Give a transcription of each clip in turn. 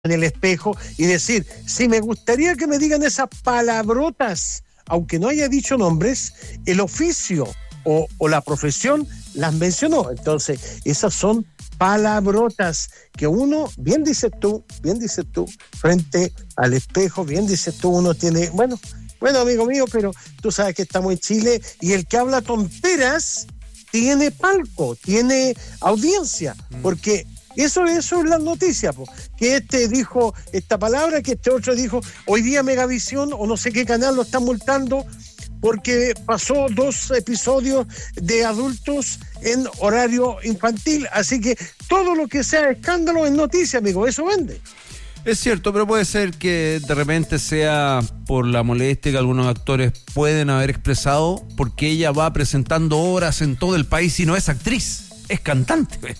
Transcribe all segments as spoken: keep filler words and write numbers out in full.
en el espejo y decir, si me gustaría que me digan esas palabrotas, aunque no haya dicho nombres, el oficio o, o la profesión las mencionó. Entonces, esas son palabrotas que uno, bien dices tú, bien dices tú, frente al espejo, bien dices tú, uno tiene, bueno, bueno, amigo mío, pero tú sabes que estamos en Chile y el que habla tonteras tiene palco, tiene audiencia, porque eso, eso es la noticia, po. Que este dijo esta palabra, que este otro dijo, hoy día Megavisión o no sé qué canal lo están multando porque pasó dos episodios de adultos en horario infantil, así que todo lo que sea escándalo es noticia, amigo, eso vende. Es cierto, pero puede ser que de repente sea por la molestia que algunos actores pueden haber expresado, porque ella va presentando obras en todo el país y no es actriz, es cantante.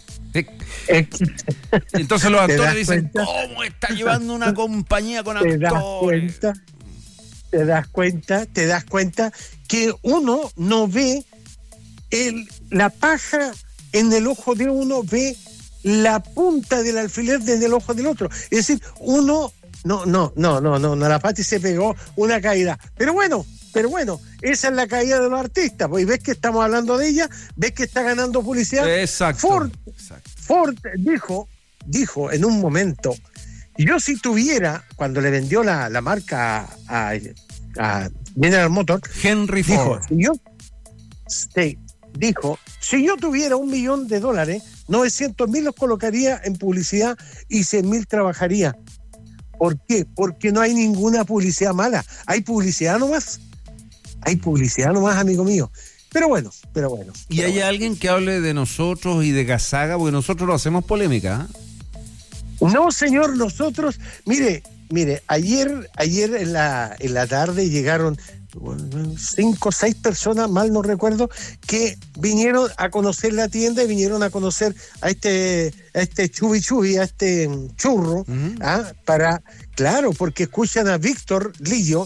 Entonces los actores dicen, cuenta? ¿Cómo está llevando una compañía con actores? ¿Te das cuenta? ¿Te das cuenta? ¿Te das cuenta que uno no ve el, la paja en el ojo de uno, ve la punta del alfiler en el ojo del otro? Es decir, uno, no, no, no, no, no, no, la Pati se pegó una caída. Pero bueno, pero bueno, esa es la caída de los artistas, pues, y ves que estamos hablando de ella, ves que está ganando publicidad. Exacto. Ford, exacto. Ford dijo, dijo en un momento, yo si tuviera, cuando le vendió la, la marca a, a General Motors, Henry Ford, dijo, si yo, sí, dijo, si yo tuviera un millón de dólares, novecientos mil los colocaría en publicidad y cien mil trabajaría. ¿Por qué? Porque no hay ninguna publicidad mala, hay publicidad nomás, hay publicidad nomás, amigo mío. Pero bueno, pero bueno. ¿Y pero hay bueno. alguien que hable de nosotros y de Gazaga? Porque nosotros lo hacemos polémica, ¿eh? No, señor, nosotros, mire, mire, ayer, ayer en la, en la tarde llegaron cinco o seis personas, mal no recuerdo, que vinieron a conocer la tienda y vinieron a conocer a este, a este chubi chubi, a este churro, uh-huh. ¿ah? Para, claro, porque escuchan a Víctor Lillo.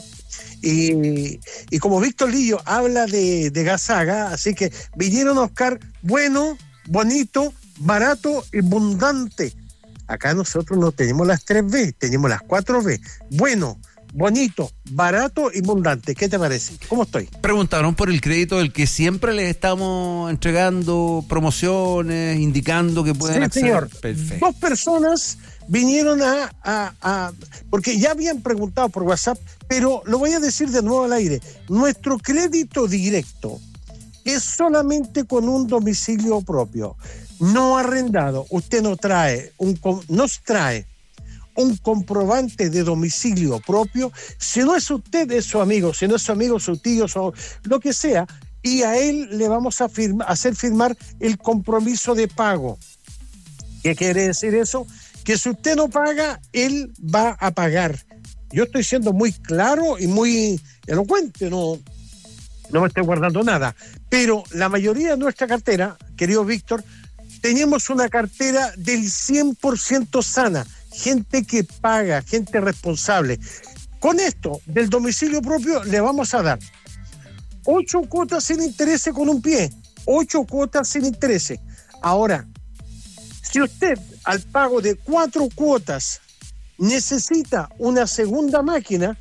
Y, y como Víctor Lillo habla de, de Gazaga, así que vinieron a buscar bueno, bonito, barato y abundante. Acá nosotros no tenemos las tres B, tenemos las cuatro B. Bueno, bonito, barato y abundante. ¿Qué te parece? ¿Cómo estoy? Preguntaron por el crédito del que siempre les estamos entregando promociones, indicando que pueden sí, acceder. Señor. Perfecto. Dos personas vinieron a, a, a... porque ya habían preguntado por WhatsApp, pero lo voy a decir de nuevo al aire. Nuestro crédito directo es solamente con un domicilio propio, no arrendado. Usted no trae un, nos trae un comprobante de domicilio propio. Si no es usted, es su amigo. Si no es su amigo, su tío, su, lo que sea. Y a él le vamos a firma, hacer firmar el compromiso de pago. ¿Qué quiere decir eso? Que si usted no paga, él va a pagar. Yo estoy siendo muy claro y muy elocuente, no, no me estoy guardando nada. Pero la mayoría de nuestra cartera, querido Víctor, tenemos una cartera del cien por ciento sana, gente que paga, gente responsable. Con esto, del domicilio propio, le vamos a dar ocho cuotas sin interés con un pie, ocho cuotas sin interés. Ahora, si usted al pago de cuatro cuotas necesita una segunda máquina,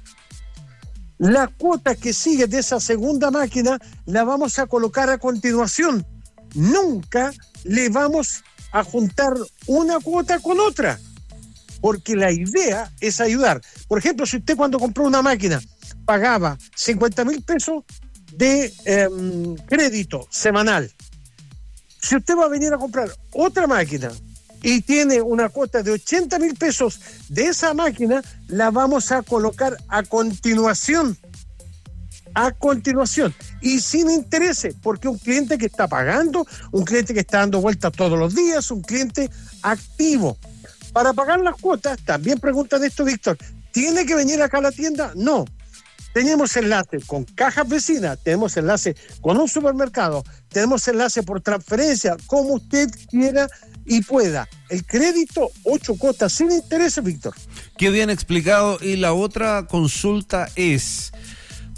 la cuota que sigue de esa segunda máquina la vamos a colocar a continuación. Nunca le vamos a juntar una cuota con otra, porque la idea es ayudar. Por ejemplo, si usted cuando compró una máquina pagaba cincuenta mil pesos de eh, crédito semanal, si usted va a venir a comprar otra máquina y tiene una cuota de ochenta mil pesos de esa máquina, la vamos a colocar a continuación. A continuación. Y sin intereses, porque un cliente que está pagando, un cliente que está dando vueltas todos los días, un cliente activo. Para pagar las cuotas, también preguntan esto, Víctor, ¿tiene que venir acá a la tienda? No. Tenemos enlace con cajas vecinas, tenemos enlace con un supermercado, tenemos enlace por transferencia, como usted quiera y pueda. El crédito, ocho cuotas sin intereses, Víctor. Qué bien explicado. Y la otra consulta es,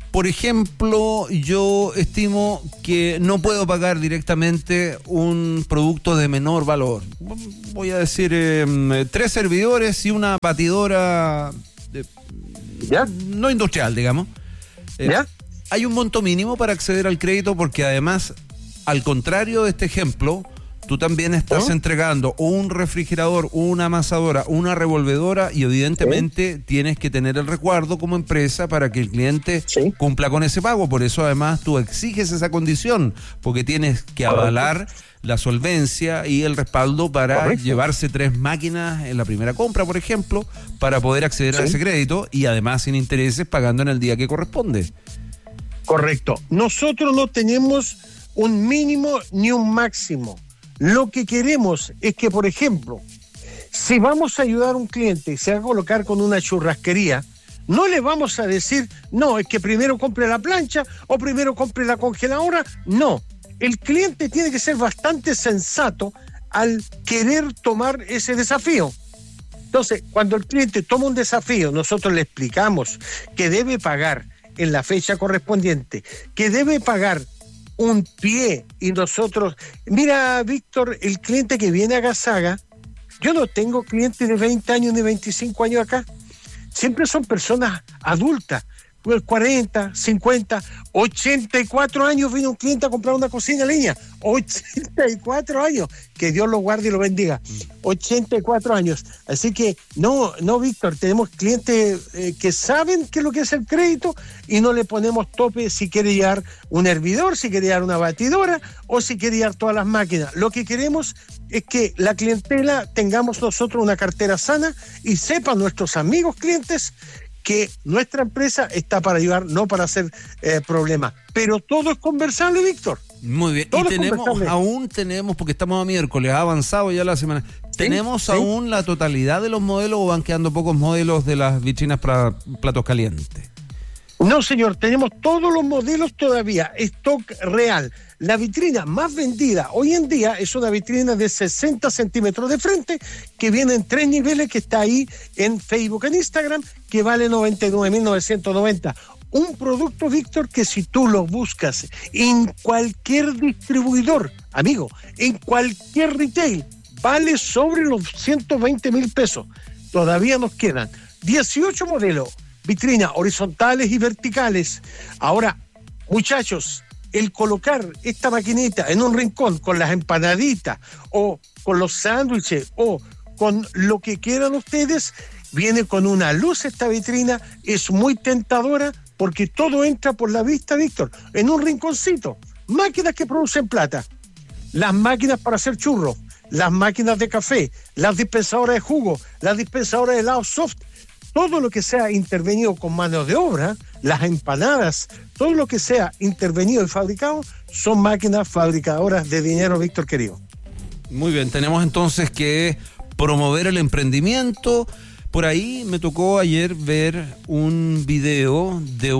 Por ejemplo, yo estimo que no puedo pagar directamente un producto de menor valor. Voy a decir eh, tres servidores y una batidora eh, ¿Ya? no industrial, digamos. Eh, ¿Ya? Hay un monto mínimo para acceder al crédito porque además, al contrario de este ejemplo, tú también estás ¿Oh? entregando un refrigerador, una amasadora, una revolvedora y evidentemente ¿Sí? tienes que tener el resguardo como empresa para que el cliente ¿Sí? cumpla con ese pago. Por eso además tú exiges esa condición, porque tienes que avalar la solvencia y el respaldo para Correcto. llevarse tres máquinas en la primera compra, por ejemplo, para poder acceder ¿Sí? a ese crédito y además sin intereses pagando en el día que corresponde. Correcto. Nosotros no tenemos un mínimo ni un máximo. Lo que queremos es que, por ejemplo, si vamos a ayudar a un cliente y se va a colocar con una churrasquería, no le vamos a decir, no, es que primero compre la plancha o primero compre la congeladora. No, el cliente tiene que ser bastante sensato al querer tomar ese desafío. Entonces, cuando el cliente toma un desafío, nosotros le explicamos que debe pagar en la fecha correspondiente, que debe pagar un pie y nosotros... Mira, Víctor, el cliente que viene a Gasaga, yo no tengo clientes de veinte años ni veinticinco años acá. Siempre son personas adultas, cuarenta, cincuenta, ochenta y cuatro años vino un cliente a comprar una cocina a leña. ochenta y cuatro años. Que Dios lo guarde y lo bendiga. ochenta y cuatro años. Así que, no, no, Víctor, tenemos clientes eh, que saben qué es lo que es el crédito y no le ponemos tope si quiere llevar un hervidor, si quiere llevar una batidora o si quiere llevar todas las máquinas. Lo que queremos es que la clientela tengamos nosotros una cartera sana y sepan nuestros amigos clientes que nuestra empresa está para ayudar, no para hacer eh, problemas. Pero todo es conversable, Víctor. Muy bien. Todo y tenemos, aún tenemos, porque estamos a miércoles, ha avanzado ya la semana, ¿Sí? ¿tenemos ¿Sí? aún la totalidad de los modelos o van quedando pocos modelos de las vitrinas para platos calientes? No, señor, tenemos todos los modelos todavía, stock real. La vitrina más vendida hoy en día es una vitrina de sesenta centímetros de frente que viene en tres niveles, que está ahí en Facebook, en Instagram, que vale noventa y nueve mil novecientos noventa. Un producto, Víctor, que si tú lo buscas en cualquier distribuidor, amigo, en cualquier retail, vale sobre los ciento veinte mil pesos. Todavía nos quedan dieciocho modelos, vitrinas horizontales y verticales. Ahora, muchachos, el colocar esta maquinita en un rincón con las empanaditas o con los sándwiches o con lo que quieran ustedes, viene con una luz esta vitrina, es muy tentadora porque todo entra por la vista, Víctor, en un rinconcito. Máquinas que producen plata, las máquinas para hacer churros, las máquinas de café, las dispensadoras de jugo, las dispensadoras de helado soft, todo lo que sea intervenido con mano de obra, las empanadas, todo lo que sea intervenido y fabricado, son máquinas fabricadoras de dinero, Víctor querido. Muy bien, tenemos entonces que promover el emprendimiento. Por ahí me tocó ayer ver un video de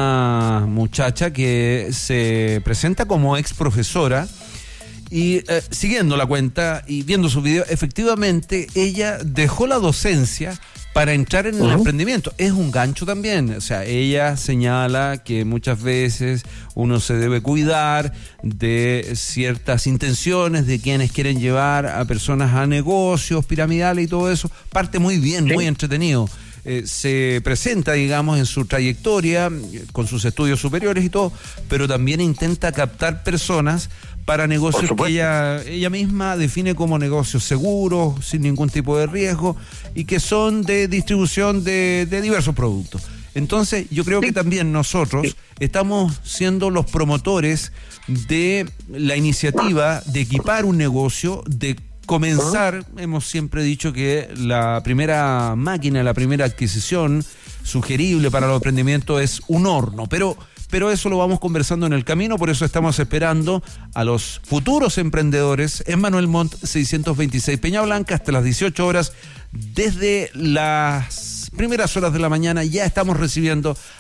una muchacha que se presenta como ex profesora y eh, siguiendo la cuenta y viendo su video, efectivamente ella dejó la docencia para entrar en el uh-huh. emprendimiento. Es un gancho también. O sea, ella señala que muchas veces uno se debe cuidar de ciertas intenciones de quienes quieren llevar a personas a negocios piramidales y todo eso. Parte muy bien, ¿Sí? muy entretenido. Eh, se presenta, digamos, en su trayectoria, con sus estudios superiores y todo, pero también intenta captar personas para negocios que ella, ella misma define como negocios seguros, sin ningún tipo de riesgo, y que son de distribución de, de diversos productos. Entonces, yo creo sí. que también nosotros sí. estamos siendo los promotores de la iniciativa de equipar un negocio, de comenzar. Uh-huh. Hemos siempre dicho que la primera máquina, la primera adquisición sugerible para los emprendimientos es un horno, pero... Pero eso lo vamos conversando en el camino, por eso estamos esperando a los futuros emprendedores en Manuel Montt seiscientos veintiséis Peña Blanca hasta las dieciocho horas. Desde las primeras horas de la mañana ya estamos recibiendo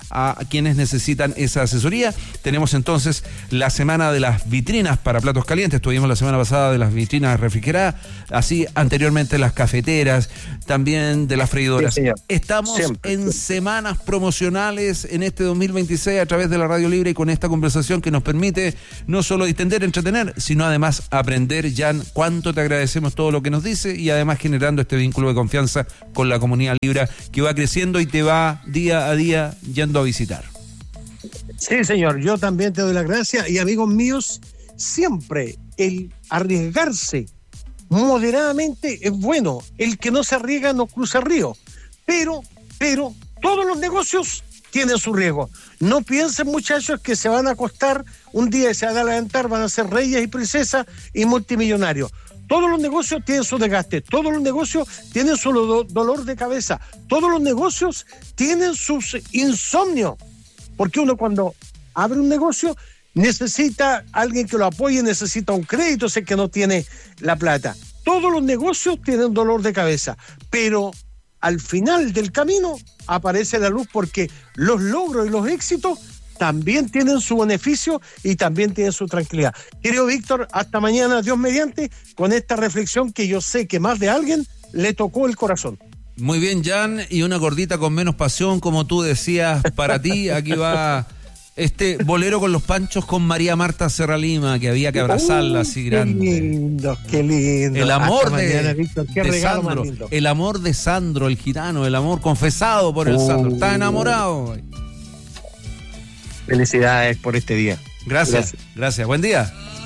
a quienes necesitan esa asesoría. Tenemos entonces la semana de las vitrinas para platos calientes. Tuvimos la semana pasada de las vitrinas refrigeradas, así anteriormente las cafeteras, también de las freidoras. Sí, Estamos Siempre. en semanas promocionales en este dos mil veintiséis a través de la Radio Libre y con esta conversación que nos permite no solo distender, entretener, sino además aprender. Jan, cuánto te agradecemos todo lo que nos dice y además generando este vínculo de confianza con la comunidad Libra que va creciendo y te va día a día yendo a visitar. Sí, señor, yo también te doy las gracias y amigos míos, siempre el arriesgarse moderadamente es bueno. El que no se arriesga no cruza río, pero, pero todos los negocios tienen su riesgo. No piensen, muchachos, que se van a acostar un día y se van a levantar, van a ser reyes y princesas y multimillonarios. Todos los negocios tienen su desgaste, todos los negocios tienen su do- dolor de cabeza, todos los negocios tienen sus insomnios, porque uno cuando abre un negocio necesita alguien que lo apoye, necesita un crédito, sé que no tiene la plata. Todos los negocios tienen dolor de cabeza, pero al final del camino aparece la luz, porque los logros y los éxitos también tienen su beneficio y también tienen su tranquilidad. Querido Víctor, hasta mañana, Dios mediante, con esta reflexión que yo sé que más de alguien le tocó el corazón. Muy bien, Jan, y una gordita con menos pasión, como tú decías, para ti. Aquí va este bolero con los panchos con María Marta Serralima, que había que abrazarla así grande. Qué lindo, qué lindo. El amor Hasta de, mañana, Víctor, qué de regalo más Sandro, lindo. el amor de Sandro, el gitano, el amor confesado por el Oh. Sandro. Está enamorado. Felicidades por este día. Gracias, Gracias. gracias. Buen día.